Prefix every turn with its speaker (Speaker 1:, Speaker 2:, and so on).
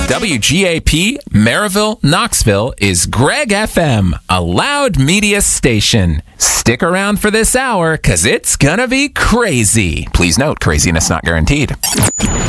Speaker 1: WGAP, Maryville, Knoxville is Greg FM, a loud media station. Stick around for this hour, because it's gonna be crazy. Please note, craziness not guaranteed.